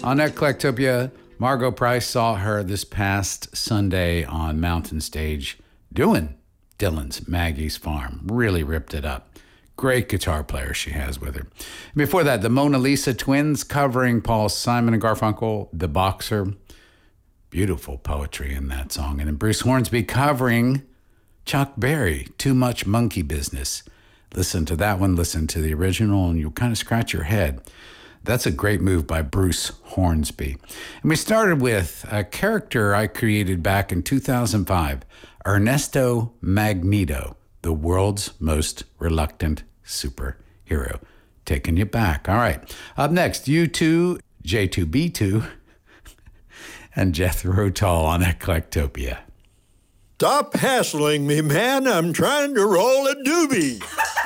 On Eclectopia, Margot Price saw her this past Sunday on Mountain Stage doing Dylan's Maggie's Farm. Really ripped it up. Great guitar player she has with her. Before that, the Mona Lisa Twins covering Paul Simon and Garfunkel, The Boxer. Beautiful poetry in that song. And then Bruce Hornsby covering Chuck Berry, Too Much Monkey Business. Listen to that one, listen to the original, and you'll kind of scratch your head. That's a great move by Bruce Hornsby. And we started with a character I created back in 2005, Ernesto Magneto, the world's most reluctant superhero. Taking you back. All right. Up next, U2, J2B2, and Jethro Tull on Eclectopia. Stop hassling me, man. I'm trying to roll a doobie.